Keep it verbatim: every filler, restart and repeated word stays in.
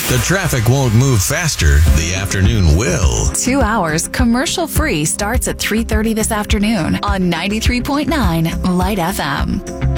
The traffic won't move faster. The afternoon will. Two hours commercial free starts at three thirty this afternoon on ninety-three point nine Light F M.